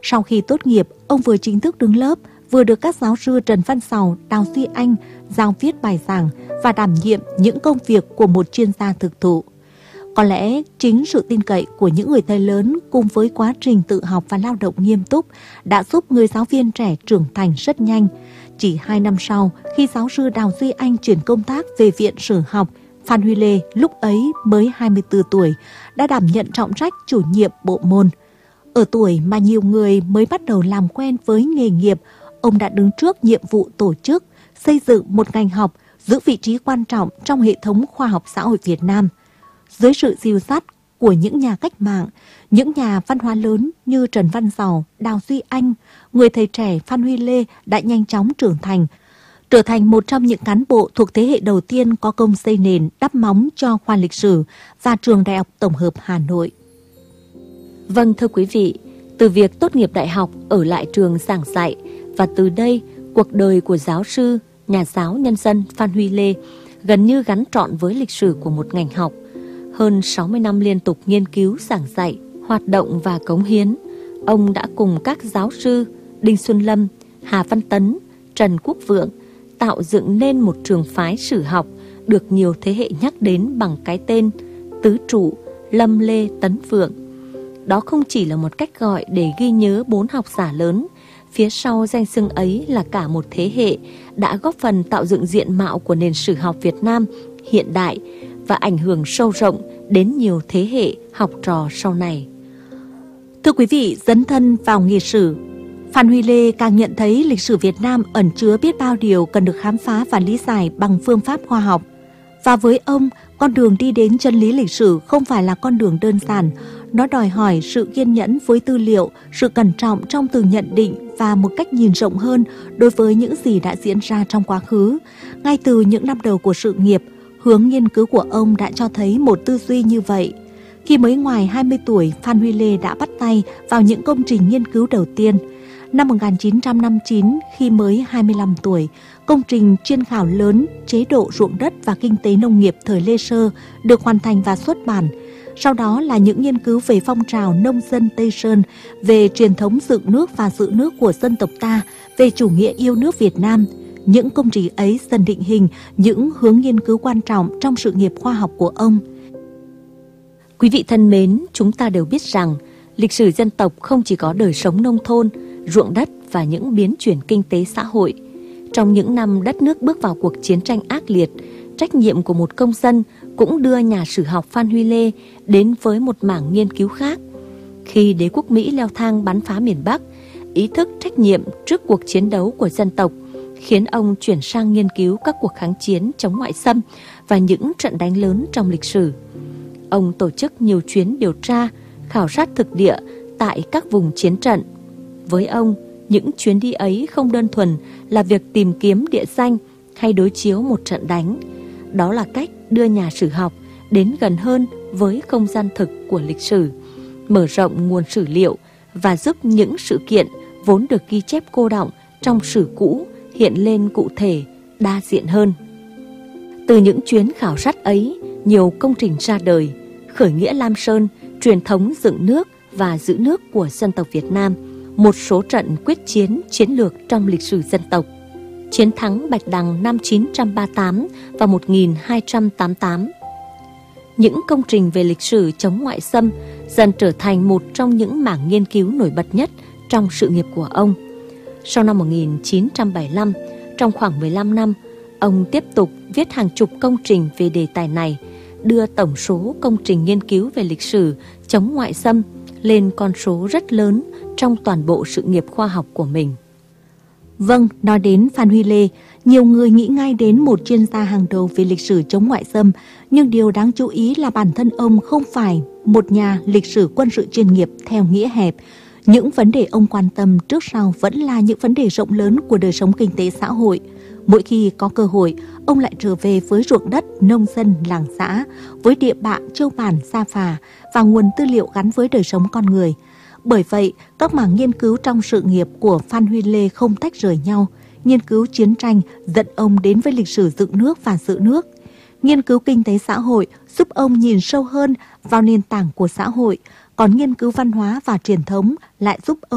Sau khi tốt nghiệp, ông vừa chính thức đứng lớp, vừa được các giáo sư Trần Văn Sào, Đào Duy Anh giao viết bài giảng và đảm nhiệm những công việc của một chuyên gia thực thụ. Có lẽ chính sự tin cậy của những người thầy lớn cùng với quá trình tự học và lao động nghiêm túc đã giúp người giáo viên trẻ trưởng thành rất nhanh. Chỉ 2 năm sau, khi giáo sư Đào Duy Anh chuyển công tác về Viện Sử học, Phan Huy Lê lúc ấy mới 24 tuổi, đã đảm nhận trọng trách chủ nhiệm bộ môn. Ở tuổi mà nhiều người mới bắt đầu làm quen với nghề nghiệp, ông đã đứng trước nhiệm vụ tổ chức, xây dựng một ngành học giữ vị trí quan trọng trong hệ thống khoa học xã hội Việt Nam. Dưới sự dìu dắt của những nhà cách mạng, những nhà văn hóa lớn như Trần Văn Sào, Đào Duy Anh, người thầy trẻ Phan Huy Lê đã nhanh chóng trưởng thành, trở thành một trong những cán bộ thuộc thế hệ đầu tiên có công xây nền, đắp móng cho khoa lịch sử và Trường Đại học Tổng hợp Hà Nội. Vâng, thưa quý vị, từ việc tốt nghiệp đại học ở lại trường giảng dạy và từ đây cuộc đời của giáo sư, nhà giáo nhân dân Phan Huy Lê gần như gắn trọn với lịch sử của một ngành học. Hơn 60 năm liên tục nghiên cứu giảng dạy, hoạt động và cống hiến, ông đã cùng các giáo sư Đinh Xuân Lâm, Hà Văn Tấn, Trần Quốc Vượng tạo dựng nên một trường phái sử học được nhiều thế hệ nhắc đến bằng cái tên tứ trụ Lâm Lê Tấn Vượng. Đó không chỉ là một cách gọi để ghi nhớ 4 học giả lớn, phía sau danh xưng ấy là cả một thế hệ đã góp phần tạo dựng diện mạo của nền sử học Việt Nam hiện đại và ảnh hưởng sâu rộng đến nhiều thế hệ học trò sau này. Thưa quý vị, dấn thân vào nghề sử, Phan Huy Lê càng nhận thấy lịch sử Việt Nam ẩn chứa biết bao điều cần được khám phá và lý giải bằng phương pháp khoa học. Và với ông, con đường đi đến chân lý lịch sử không phải là con đường đơn giản. Nó đòi hỏi sự kiên nhẫn với tư liệu, sự cẩn trọng trong từng nhận định và một cách nhìn rộng hơn đối với những gì đã diễn ra trong quá khứ. Ngay từ những năm đầu của sự nghiệp, hướng nghiên cứu của ông đã cho thấy một tư duy như vậy. Khi mới ngoài 20 tuổi, Phan Huy Lê đã bắt tay vào những công trình nghiên cứu đầu tiên. Năm 1959, khi mới 25 tuổi, công trình chuyên khảo lớn chế độ ruộng đất và kinh tế nông nghiệp thời Lê Sơ được hoàn thành và xuất bản. Sau đó là những nghiên cứu về phong trào nông dân Tây Sơn, về truyền thống dựng nước và giữ nước của dân tộc ta, về chủ nghĩa yêu nước Việt Nam. Những công trình ấy dần định hình những hướng nghiên cứu quan trọng trong sự nghiệp khoa học của ông. Quý vị thân mến, chúng ta đều biết rằng lịch sử dân tộc không chỉ có đời sống nông thôn, ruộng đất và những biến chuyển kinh tế xã hội. Trong những năm đất nước bước vào cuộc chiến tranh ác liệt, trách nhiệm của một công dân cũng đưa nhà sử học Phan Huy Lê đến với một mảng nghiên cứu khác. Khi đế quốc Mỹ leo thang bắn phá miền Bắc, ý thức trách nhiệm trước cuộc chiến đấu của dân tộc khiến ông chuyển sang nghiên cứu các cuộc kháng chiến chống ngoại xâm và những trận đánh lớn trong lịch sử. Ông tổ chức nhiều chuyến điều tra, khảo sát thực địa tại các vùng chiến trận. Với ông, những chuyến đi ấy không đơn thuần là việc tìm kiếm địa danh hay đối chiếu một trận đánh. Đó là cách đưa nhà sử học đến gần hơn với không gian thực của lịch sử, mở rộng nguồn sử liệu và giúp những sự kiện vốn được ghi chép cô đọng trong sử cũ hiện lên cụ thể, đa diện hơn. Từ những chuyến khảo sát ấy, nhiều công trình ra đời: khởi nghĩa Lam Sơn, truyền thống dựng nước và giữ nước của dân tộc Việt Nam, một số trận quyết chiến chiến lược trong lịch sử dân tộc, chiến thắng Bạch Đằng năm 938 và 1288. Những công trình về lịch sử chống ngoại xâm dần trở thành một trong những mảng nghiên cứu nổi bật nhất trong sự nghiệp của ông. Sau năm 1975, trong khoảng 15 năm, ông tiếp tục viết hàng chục công trình về đề tài này, đưa tổng số công trình nghiên cứu về lịch sử chống ngoại xâm lên con số rất lớn trong toàn bộ sự nghiệp khoa học của mình. Vâng, nói đến Phan Huy Lê, nhiều người nghĩ ngay đến một chuyên gia hàng đầu về lịch sử chống ngoại xâm, nhưng điều đáng chú ý là bản thân ông không phải một nhà lịch sử quân sự chuyên nghiệp theo nghĩa hẹp. Những vấn đề ông quan tâm trước sau vẫn là những vấn đề rộng lớn của đời sống kinh tế xã hội. Mỗi khi có cơ hội, ông lại trở về với ruộng đất, nông dân, làng xã, với địa bạ, châu bản, sa phà và nguồn tư liệu gắn với đời sống con người. Bởi vậy, các mảng nghiên cứu trong sự nghiệp của Phan Huy Lê không tách rời nhau. Nghiên cứu chiến tranh dẫn ông đến với lịch sử dựng nước và giữ nước. Nghiên cứu kinh tế xã hội giúp ông nhìn sâu hơn vào nền tảng của xã hội, còn nghiên cứu văn hóa và truyền thống lại giúp ông